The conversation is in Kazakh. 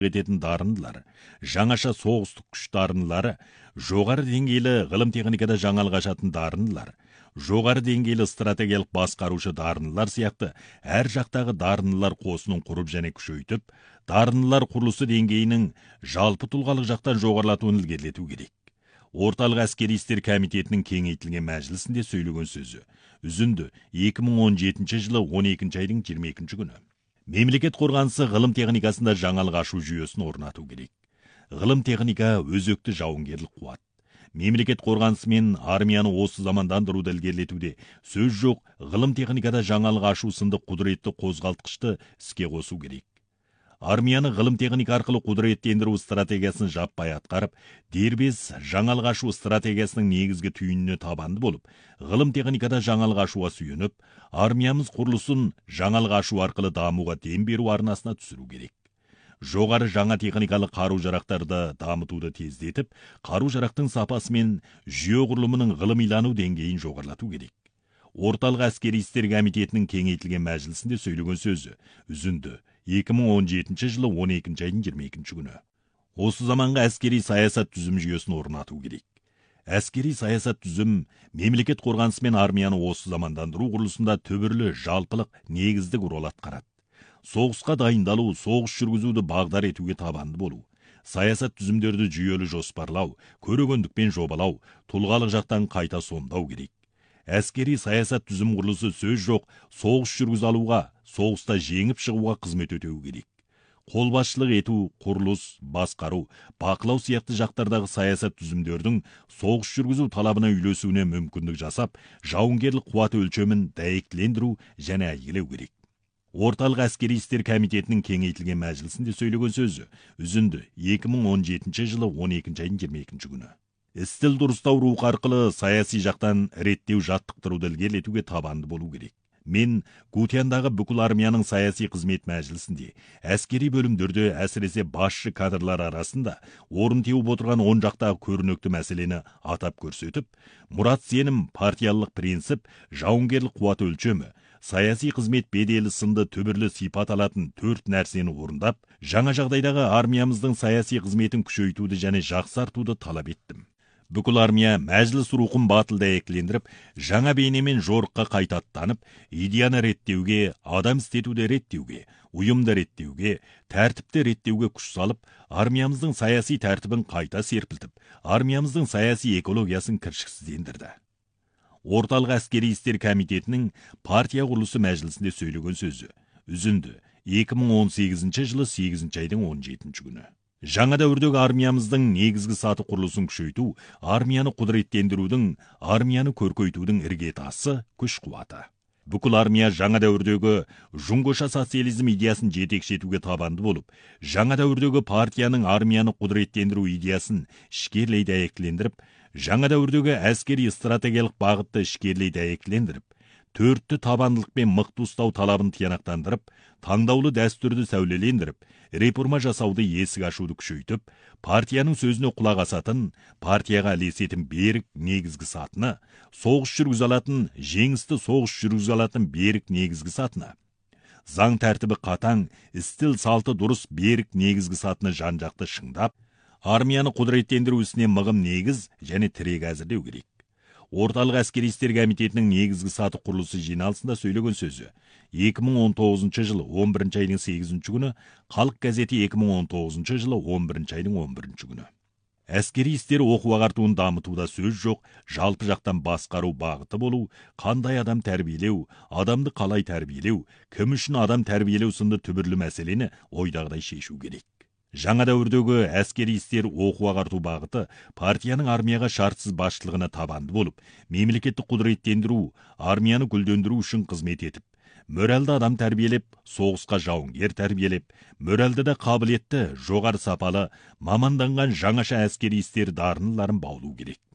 ететін дарындылар, жаңаша соғыстық күш дарындылары, жоғары деңгейлі ғылым техникада жаңалық ашатын дарындылар, жоғары деңгейлі стратегиялық басқарушы дарындылар сияқты әр жақтағы дарындылар қосынын құрып және күшейтіп, дарындылар құрылысы деңгейінің жалпы тұлғалық жақтан жоғарылатуын ілгерілету керек. Орталық әскери істер комитетінің кеңейтілген мәжілісінде сөйлеген сөзі. Үзінді 2017 жылы 12 айдың 22 күні. Мемлекет қорғанысы ғылым техникасында жаңалық ашу жүйесін орнату керек. Ғылым техника өзекті жауынгерлік қуат. Мемлекет қорғанысы мен армияны осы замандандыруды ілгерілетуде сөз жоқ, ғылым техникада жаңалық ашу сынды құдіретті қозғалтқышты іске қосу керек. Армияны ғылым техника арқылы құдіреттендіру стратегиясын жаппай атқарып, дербес жаңалық ашу стратегиясының негізгі түйініне табанды болып, ғылым техникада жаңалық ашуға сүйеніп, армиямыз құрылысын жаңалық ашу арқылы дамуға дем беру арнасына түсіру керек. Жоғары жаңа техникалық қару-жарақтарды дамытуды тездетіп, қару-жарақтың сапасы мен жүйе құрылымының ғылымилану деңгейін жоғарылату керек. Орталық әскери істер комитетінің кеңейтілген мәжілісінде сөйлеген сөзі. Үзінді 2017 жылы 12 айдың 22 күні. Осы заманға әскери саясат түзім жүйесін орнату керек. Әскери саясат түзім мемлекет қорғанысы мен армияны осы замандандыру құрылысында түбірлі жалпылық негіздік рөл атқарады. Соғысқа дайындалу, соғыс жүргізуді бағдар етуге табанды болу, саясат түзімдерді жүйелі жоспарлау, көрегендікпен жобалау, тұлғалық жақтан қайта сомдау керек. Әскери саясат түзім құрылысы сөз жоқ, соғыс жүргізе алуға, соғыста жеңіп шығуға қызмет өтеу керек. Қолбасшылық ету, құрылыс, басқару, бақылау сияқты жақтардағы саясат түзімдердің соғыс жүргізу талабына үйлесуіне мүмкіндік жасап, жауынгерлік қуат өлшемін дәйектілендіру және әйгілеу керек. Орталық әскери істер комитетінің кеңейтілген мәжілісінде сөйлеген сөзі. Үзінді 2017 жылы 12 айдың 22 күні. Істіл дұрыстау рухы арқылы саяси жақтан реттеу жаттықтыруды ілгерілетуге табанды болу керек. Мен Гутяндағы бүкіл армияның саяси қызмет мәжілісінде, әскери бөлімдерде әсіресе басшы кадрлар арасында орын теуіп отырған он жақтағы көрнекті мәселені атап көрсетіп, мұрат сенім, партиялық принцип, жауынгерлік қуат өлшемі, саяси қызмет беделі сынды түбірлі сипат алатын 4 нәрсені орындап, жаңа жағдайдағы армиямыздың саяси қызметін күшейтуді және жақсартуды талап еттім. Бүкіл армия мәжіліс рухын батыл дәйектілендіріп, жаңа бейнемен жорыққа қайта аттанып, идеяны реттеуге, адам істетуді реттеуге, ұйымды реттеуге, тәртіпті реттеуге күш салып, армиямыздың саяси тәртібін қайта серпілтіп, армиямыздың саяси экологиясын кіршіксіздендірді. Орталық әскери істер комитетінің партия құрылысы мәжілісінде сөйлеген сөзі. Үзінді 2018 жылы 8 айдың 17 күні. Жаңа дәуірдегі армиямыздың негізгі саты құрылысын күшейту, армияны құдіреттендірудің, армияны көркейтудің іргетасы күш қуаты. Бүкіл армия жаңа дәуірдегі жұңғыша социализм идеясын жетекшетуге табанды болып, жаңа дәуірдегі партияның армияны құдіреттендіру идеясын ішкерлей дәйектілендіріп, жаңа дәуірдегі әскери стратегиялық бағытты ішкерлей дәйектілендіріп, төртті табандылық пен мықты ұстау талабын тиянақтандырып, таңдаулы дәстүрді сәулелендіріп, реформа жасауды есік ашуды күшейтіп, партияның сөзіне құлақ асатын, партияға ілесетін берік негізгі сатыны, соғыс жүргізе алатын, жеңісті соғыс жүргізе алатын берік негізгі сатыны, заң тәртібі қатаң, істіл салты дұрыс берік негізгі сатыны жан-жақты шыңдап, армияны құдіреттендіру ісіне мығым негіз және тірек әзірлеу керек. Орталық әскери істер комитетінің негізгі саты құрылысы жиналысында сөйлеген сөзі. 2019 жылы 11 айдың 8 күні, Халық газеті 2019 жылы 11 айдың 11 күні. Әскери істер оқу ағартуын дамытуда сөз жоқ, жалпы жақтан басқару бағыты болу, қандай адам тәрбиелеу, адамды қалай тәрбиелеу, кім үшін адам тәрбиелеу сынды түбірлі мәселені ойдағыдай шешу керек. Жаңа дәуірдегі әскери істер оқу ағарту бағыты партияның армияға шартсыз басшылығына табанды болып, мемлекеттік құдіреттендіру, армияны гүлдендіру үшін қызмет етіп, моральды адам тәрбиелеп, соғысқа жауынгер тәрбиелеп, моральды да қабілетті, жоғары сапалы, маманданған жаңаша әскери істер дарындыларын баулу керек.